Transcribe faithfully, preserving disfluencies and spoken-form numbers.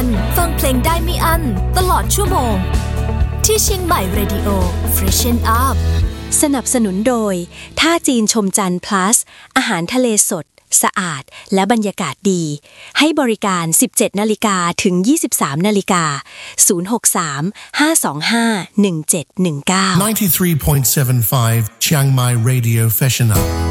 ฟังเพลงได้ไม่อั้นตลอดชั่วโมงที่เชียงใหม่ Radio Freshen Up สนับสนุนโดยท่าจีนชมจันทร์ plus อาหารทะเลสดสะอาดและบรรยากาศดีให้บริการ สิบเจ็ดนาฬิกา ถึง ยี่สิบสามนาฬิกา ศูนย์ หก สาม ห้า สอง ห้า หนึ่ง เจ็ด หนึ่ง เก้า ninety-three point seven five Chiang Mai Radio Freshen Up